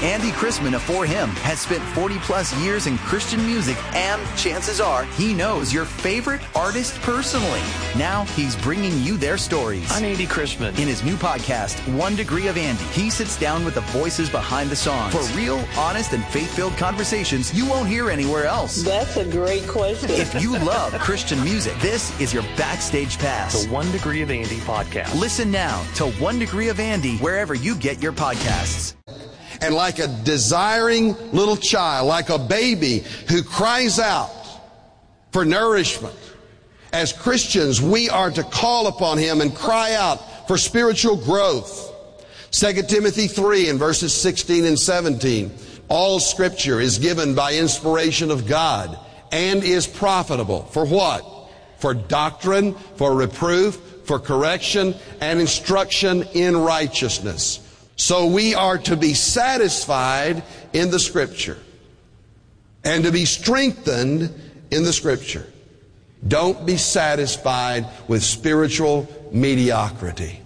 Andy Chrisman of For Him has spent 40-plus years in Christian music, and chances are he knows your favorite artist personally. Now he's bringing you their stories. I'm Andy Chrisman. In his new podcast, 1 Degree of Andy, he sits down with the voices behind the songs for real, honest, and faith-filled conversations you won't hear anywhere else. That's a great question. If you love Christian music, this is your backstage pass. The 1 Degree of Andy podcast. Listen now to 1 Degree of Andy wherever you get your podcasts. And like a desiring little child, like a baby who cries out for nourishment, as Christians, we are to call upon Him and cry out for spiritual growth. 2 Timothy 3 and verses 16 and 17. All Scripture is given by inspiration of God and is profitable. For what? For doctrine, for reproof, for correction, and instruction in righteousness. So we are to be satisfied in the Scripture and to be strengthened in the Scripture. Don't be satisfied with spiritual mediocrity.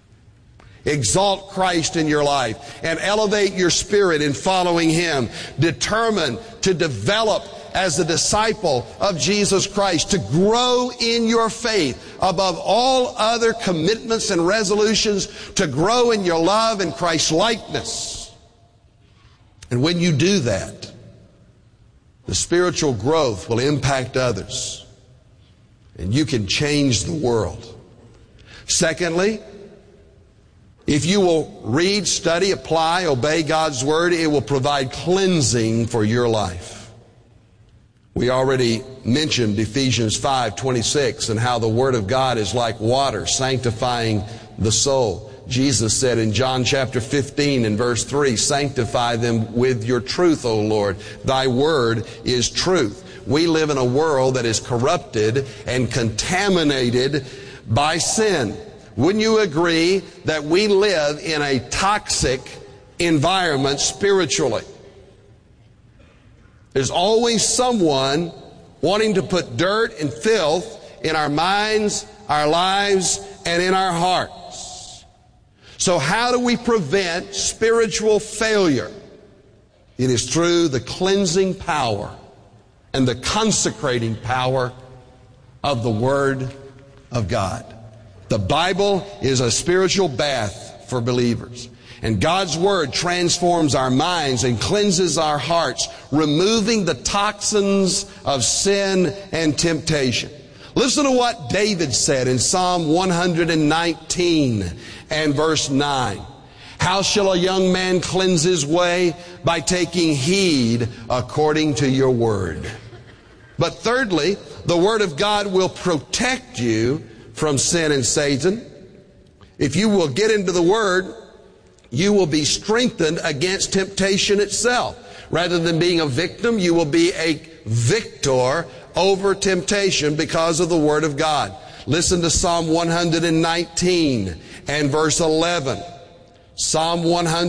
Exalt Christ in your life and elevate your spirit in following Him. Determined to develop as a disciple of Jesus Christ, to grow in your faith above all other commitments and resolutions, to grow in your love and Christ's likeness. And when you do that, the spiritual growth will impact others, and you can change the world. Secondly, if you will read, study, apply, obey God's Word, it will provide cleansing for your life. We already mentioned Ephesians 5:26 and how the Word of God is like water, sanctifying the soul. Jesus said in John chapter 15 and verse 3, sanctify them with your truth, O Lord. Thy Word is truth. We live in a world that is corrupted and contaminated by sin. Wouldn't you agree that we live in a toxic environment spiritually? There's always someone wanting to put dirt and filth in our minds, our lives, and in our hearts. So how do we prevent spiritual failure? It is through the cleansing power and the consecrating power of the Word of God. The Bible is a spiritual bath for believers. And God's Word transforms our minds and cleanses our hearts, removing the toxins of sin and temptation. Listen to what David said in Psalm 119 and verse 9. How shall a young man cleanse his way? By taking heed according to your word. But thirdly, the Word of God will protect you from sin and Satan. If you will get into the Word, you will be strengthened against temptation itself. Rather than being a victim, you will be a victor over temptation because of the Word of God. Listen to Psalm 119 and verse 11. Psalm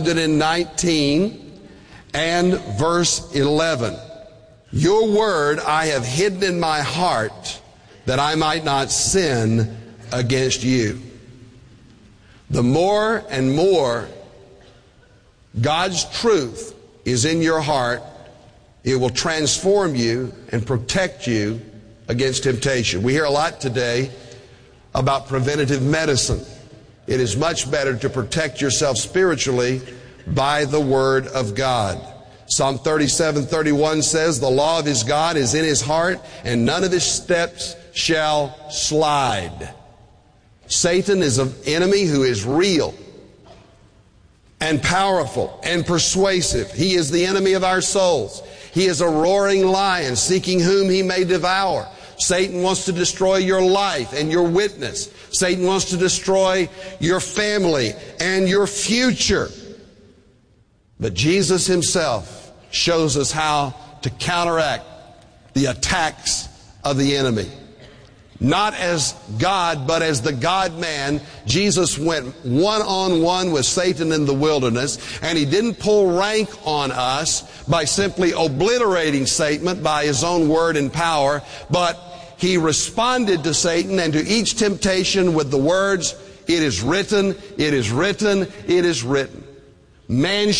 119 and verse 11. Your word I have hidden in my heart that I might not sin against you. The more and more God's truth is in your heart, it will transform you and protect you against temptation. We hear a lot today about preventative medicine. It is much better to protect yourself spiritually by the Word of God. Psalm 37:31 says, the law of his God is in his heart, and none of his steps shall slide. Satan is an enemy who is real and powerful and persuasive. He is the enemy of our souls. He is a roaring lion seeking whom he may devour. Satan wants to destroy your life and your witness. Satan wants to destroy your family and your future. But Jesus Himself shows us how to counteract the attacks of the enemy. Not as God, but as the God-man, Jesus went one-on-one with Satan in the wilderness, and He didn't pull rank on us by simply obliterating Satan by His own word and power, but He responded to Satan and to each temptation with the words, it is written, it is written, it is written. Man